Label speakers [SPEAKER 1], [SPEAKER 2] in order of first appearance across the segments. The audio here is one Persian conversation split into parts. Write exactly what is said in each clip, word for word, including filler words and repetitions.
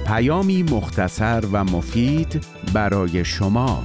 [SPEAKER 1] پیامی مختصر و مفید برای شما.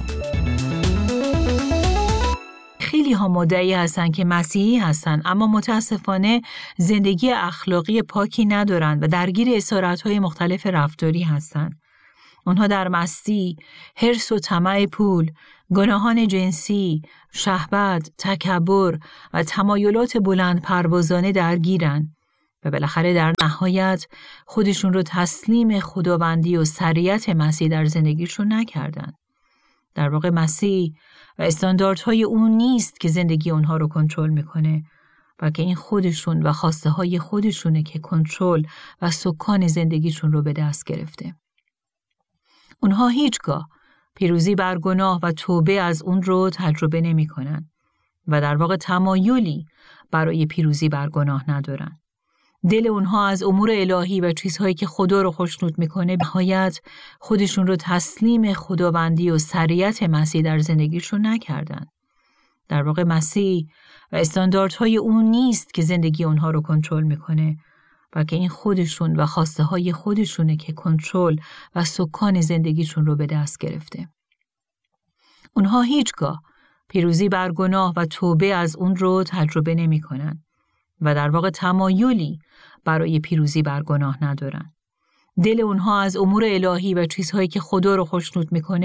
[SPEAKER 2] خیلی ها مدعی هستن که مسیحی هستن، اما متاسفانه زندگی اخلاقی پاکی ندارن و درگیر اسارت‌های مختلف رفتاری هستن. اونها در مستی، حرص و طمع پول، گناهان جنسی، شهوت، تکبر و تمایلات بلند پروازانه درگیرن و بالاخره در نهایت خودشون رو تسلیم خداوندی و سریعت مسیح در زندگیشون نکردن. در واقع مسیح و استانداردهای اون نیست که زندگی اونها رو کنترل میکنه، بلکه این خودشون و خواسته های خودشونه که کنترل و سکان زندگیشون رو به دست گرفته. اونها هیچگاه پیروزی بر گناه و توبه از اون رو تجربه نمی کنن و در واقع تمایلی برای پیروزی بر گناه ندارن. دل اونها از امور الهی و چیزهایی که خدا رو خوشنود میکنه به نهایت خودشون رو تسلیم خداوندی و سریعت مسیح در زندگیشون نکردن. در واقع مسیح و استانداردهای اون نیست که زندگی اونها رو کنترل میکنه، بلکه این خودشون و خواسته های خودشونه که کنترل و سکان زندگیشون رو به دست گرفته. اونها هیچگاه پیروزی بر گناه و توبه از اون رو تجربه نمی کنن و در واقع تمایلی برای پیروزی بر گناه ندارن. دل اونها از امور الهی و چیزهایی که خدا رو خوشنود میکنه